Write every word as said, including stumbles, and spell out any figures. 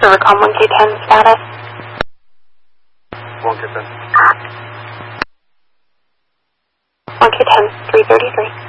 Rivercom one K ten status. one K ten. one K ten, three thirty-three.